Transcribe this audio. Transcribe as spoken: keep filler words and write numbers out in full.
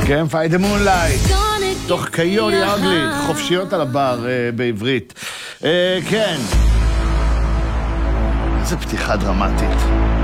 כן, Fight the Moonlight. תוך קיולי אגלי, חופשיות על הבר אה, בעברית. אה, כן. איזה פתיחה דרמטית.